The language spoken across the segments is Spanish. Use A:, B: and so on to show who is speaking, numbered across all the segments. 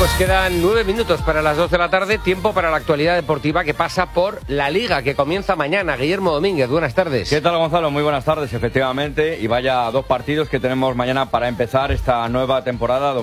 A: Pues quedan 9 minutos para las 2 de la tarde, tiempo para la actualidad deportiva que pasa por la Liga, que comienza mañana. Guillermo Domínguez, buenas tardes.
B: ¿Qué tal, Gonzalo? Muy buenas tardes, efectivamente. Y vaya 2 partidos que tenemos mañana para empezar esta nueva temporada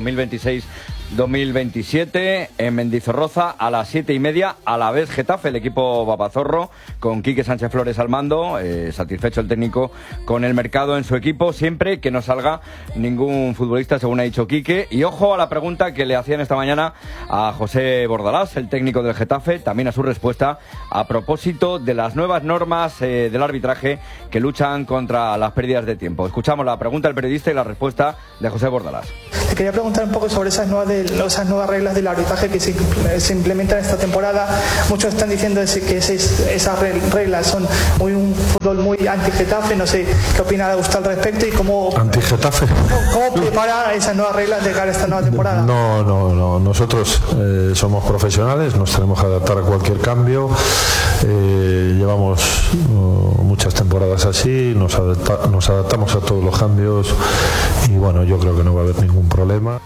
B: 2026-2027 en Mendizorroza a las 7:30, a la vez Getafe, el equipo babazorro, con Quique Sánchez Flores al mando, satisfecho el técnico con el mercado en su equipo, siempre que no salga ningún futbolista, según ha dicho Quique. Y ojo a la pregunta que le hacían esta mañana a José Bordalás, el técnico del Getafe, también a su respuesta a propósito de las nuevas normas del arbitraje que luchan contra las pérdidas de tiempo. Escuchamos la pregunta del periodista y la respuesta de José Bordalás.
C: Te quería preguntar un poco sobre esas nuevas reglas del arbitraje que se implementan esta temporada. Muchos están diciendo que esas reglas son un fútbol muy anti-Getafe. No sé qué opina usted al respecto y cómo...
D: ¿Anti-Getafe?
C: ¿Cómo prepara esas nuevas reglas de cara a esta nueva temporada?
D: No. Nosotros somos profesionales, nos tenemos que adaptar a cualquier cambio. Llevamos muchas temporadas así, nos adaptamos a todos los cambios y bueno, yo creo que no va a haber ningún problema.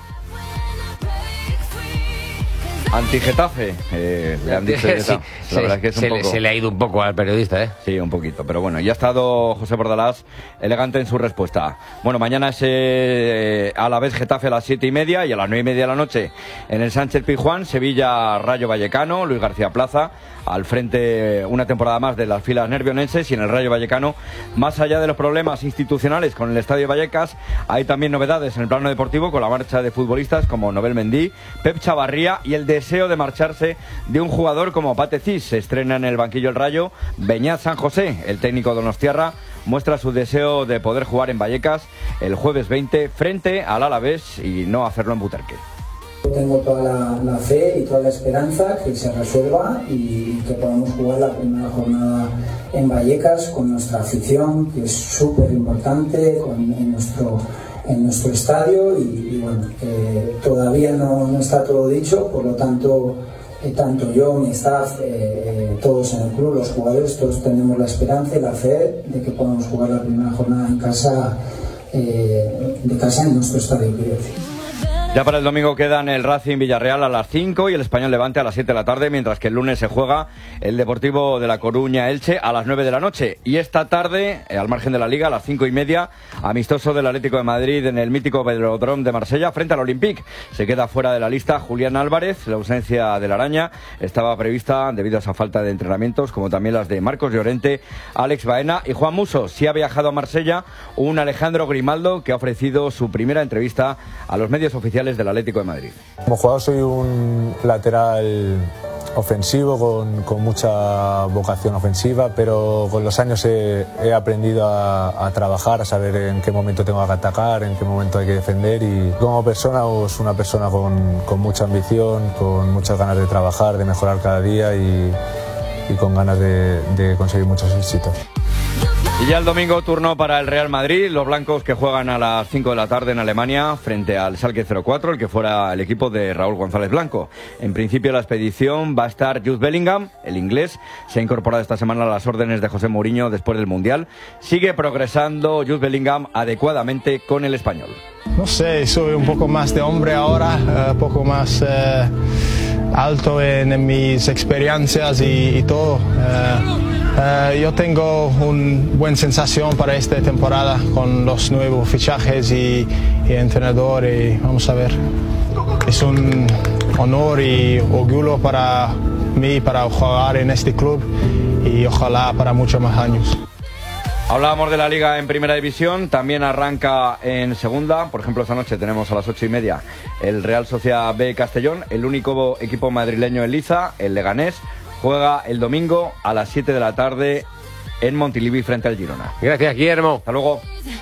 B: Anti-Getafe, le han dicho
A: Sí,
B: la verdad es que es un poco...
A: se le ha ido un poco al periodista, ¿eh?
B: Sí, un poquito, pero bueno, ya ha estado José Bordalás elegante en su respuesta. Bueno, mañana es a la vez Getafe a las 7:30 y a las 9:30 de la noche en el Sánchez Pizjuán, Sevilla Rayo Vallecano, Luis García Plaza, al frente una temporada más de las filas nervionenses, y en el Rayo Vallecano, más allá de los problemas institucionales con el Estadio Vallecas, hay también novedades en el plano deportivo con la marcha de futbolistas como Nobel Mendy, Pep Chavarría y el deseo de marcharse de un jugador como Pate Cis. Se estrena en el banquillo el Rayo Beñat San José, el técnico donostiarra muestra su deseo de poder jugar en Vallecas el jueves 20 frente al Alavés y no hacerlo en Butarque.
E: Tengo toda la fe y toda la esperanza que se resuelva y que podamos jugar la primera jornada en Vallecas con nuestra afición, que es súper importante, en nuestro estadio y bueno, todavía no está todo dicho, por lo tanto, tanto yo, mi staff, todos en el club, los jugadores, todos tenemos la esperanza y la fe de que podamos jugar la primera jornada en casa, en nuestro estadio, quiero decir.
B: Ya para el domingo quedan el Racing Villarreal a las 5 y el Español Levante a las 7 de la tarde, mientras que el lunes se juega el Deportivo de La Coruña Elche a las 9 de la noche. Y esta tarde, al margen de la Liga, a las 5:30, amistoso del Atlético de Madrid en el mítico Velódromo de Marsella frente al Olympique. Se queda fuera de la lista Julián Álvarez. La ausencia de la Araña estaba prevista debido a esa falta de entrenamientos, como también las de Marcos Llorente, Alex Baena y Juan Musso. Sí ha viajado a Marsella un Alejandro Grimaldo, que ha ofrecido su primera entrevista a los medios oficiales del Atlético de Madrid.
F: Como jugador soy un lateral ofensivo con mucha vocación ofensiva, pero con los años he aprendido a trabajar, a saber en qué momento tengo que atacar, en qué momento hay que defender, y como persona es una persona con mucha ambición, con muchas ganas de trabajar, de mejorar cada día y con ganas de conseguir muchos éxitos.
B: Y ya el domingo turno para el Real Madrid, los blancos que juegan a las 5 de la tarde en Alemania frente al Schalke 04, el que fuera el equipo de Raúl González Blanco. En principio la expedición va a estar Jude Bellingham, el inglés, se ha incorporado esta semana a las órdenes de José Mourinho después del Mundial. Sigue progresando Jude Bellingham adecuadamente con el español.
G: No sé, soy un poco más de hombre ahora, un poco más alto en mis experiencias y todo. Yo tengo una buena sensación para esta temporada con los nuevos fichajes y entrenador, y vamos a ver. Es un honor y orgullo para mí para jugar en este club y ojalá para muchos más años.
B: Hablábamos de la Liga en Primera División, también arranca en Segunda. Por ejemplo, esta noche tenemos a las 8:30 el Real Sociedad B Castellón, el único equipo madrileño en liza, el Leganés. Juega el domingo a las 7 de la tarde en Montilivi frente al Girona.
A: Gracias, Guillermo.
B: Hasta luego.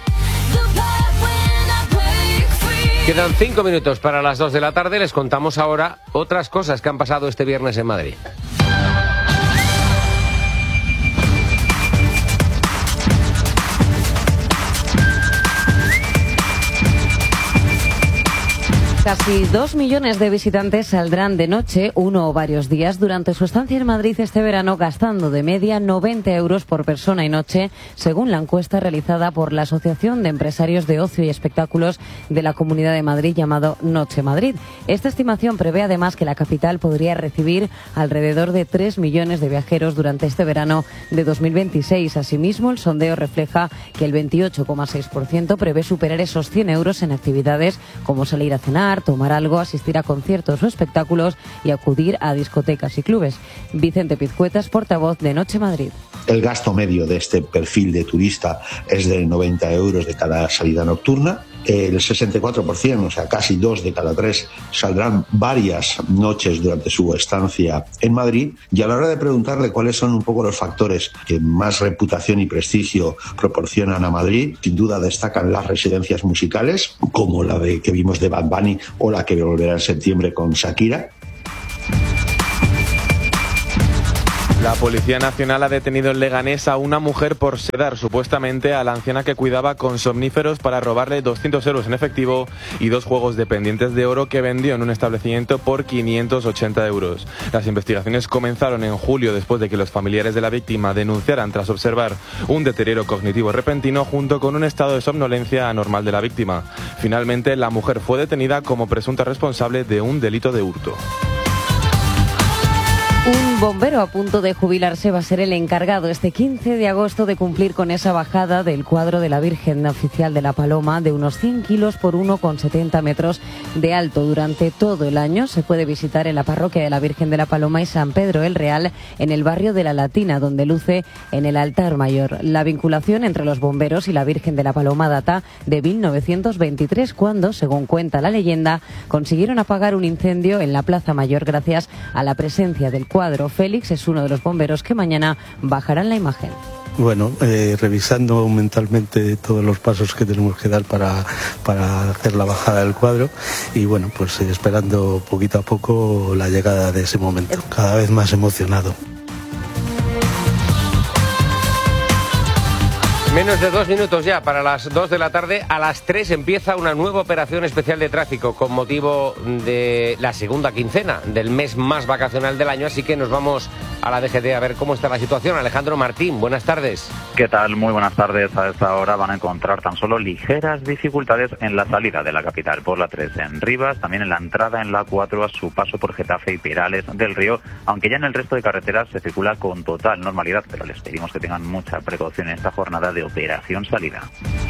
A: Quedan 5 minutos para las 2 de la tarde. Les contamos ahora otras cosas que han pasado este viernes en Madrid.
H: Casi 2 millones de visitantes saldrán de noche, uno o varios días, durante su estancia en Madrid este verano, gastando de media 90 euros por persona y noche, según la encuesta realizada por la Asociación de Empresarios de Ocio y Espectáculos de la Comunidad de Madrid, llamado Noche Madrid. Esta estimación prevé además que la capital podría recibir alrededor de 3 millones de viajeros durante este verano de 2026. Asimismo, el sondeo refleja que el 28,6% prevé superar esos 100 euros en actividades como salir a cenar, tomar algo, asistir a conciertos o espectáculos y acudir a discotecas y clubes. Vicente Pizcuetas, portavoz de Noche Madrid.
I: El gasto medio de este perfil de turista es de 90 euros de cada salida nocturna. El 64%, o sea, casi 2 de cada 3, saldrán varias noches durante su estancia en Madrid. Y a la hora de preguntarle cuáles son un poco los factores que más reputación y prestigio proporcionan a Madrid, sin duda destacan las residencias musicales, como la que vimos de Bad Bunny o la que volverá en septiembre con Shakira.
J: La Policía Nacional ha detenido en Leganés a una mujer por sedar supuestamente a la anciana que cuidaba con somníferos para robarle 200 euros en efectivo y 2 juegos de pendientes de oro que vendió en un establecimiento por 580 euros. Las investigaciones comenzaron en julio después de que los familiares de la víctima denunciaran tras observar un deterioro cognitivo repentino junto con un estado de somnolencia anormal de la víctima. Finalmente, la mujer fue detenida como presunta responsable de un delito de hurto.
H: Un bombero a punto de jubilarse va a ser el encargado este 15 de agosto de cumplir con esa bajada del cuadro de la Virgen Oficial de la Paloma de unos 100 kilos por 1,70 metros de alto. Durante todo el año se puede visitar en la parroquia de la Virgen de la Paloma y San Pedro el Real, en el barrio de La Latina, donde luce en el altar mayor. La vinculación entre los bomberos y la Virgen de la Paloma data de 1923, cuando, según cuenta la leyenda, consiguieron apagar un incendio en la Plaza Mayor gracias a la presencia del cuadro. Félix es uno de los bomberos que mañana bajarán la imagen.
K: Bueno, revisando mentalmente todos los pasos que tenemos que dar para hacer la bajada del cuadro y bueno, pues esperando poquito a poco la llegada de ese momento. Cada vez más emocionado.
A: Menos de 2 minutos ya para las 2 de la tarde. A las 3 empieza una nueva operación especial de tráfico con motivo de la segunda quincena del mes más vacacional del año. Así que nos vamos a la DGT a ver cómo está la situación. Alejandro Martín, buenas tardes.
L: ¿Qué tal? Muy buenas tardes. A esta hora van a encontrar tan solo ligeras dificultades en la salida de la capital por la 3 en Rivas, también en la entrada en la 4 a su paso por Getafe y Perales del Río, aunque ya en el resto de carreteras se circula con total normalidad, pero les pedimos que tengan mucha precaución en esta jornada de operación salida.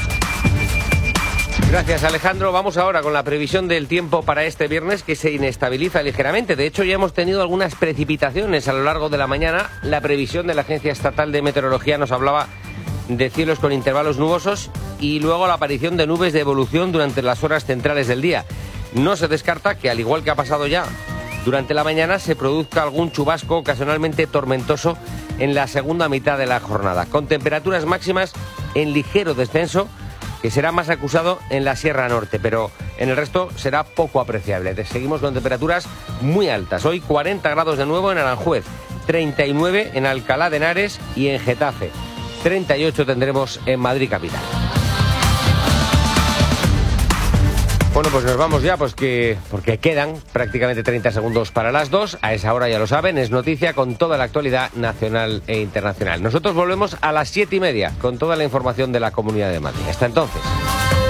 A: Gracias, Alejandro. Vamos ahora con la previsión del tiempo para este viernes, que se inestabiliza ligeramente. De hecho, ya hemos tenido algunas precipitaciones a lo largo de la mañana. La previsión de la Agencia Estatal de Meteorología nos hablaba de cielos con intervalos nubosos y luego la aparición de nubes de evolución durante las horas centrales del día. No se descarta que, al igual que ha pasado ya durante la mañana, se produzca algún chubasco ocasionalmente tormentoso en la segunda mitad de la jornada, con temperaturas máximas en ligero descenso, que será más acusado en la Sierra Norte, pero en el resto será poco apreciable. Seguimos con temperaturas muy altas. Hoy 40 grados de nuevo en Aranjuez, 39 en Alcalá de Henares y en Getafe, 38 tendremos en Madrid capital. Bueno, pues nos vamos ya, porque quedan prácticamente 30 segundos para las 2. A esa hora, ya lo saben, es noticia con toda la actualidad nacional e internacional. Nosotros volvemos a las 7:30 con toda la información de la Comunidad de Madrid. Hasta entonces.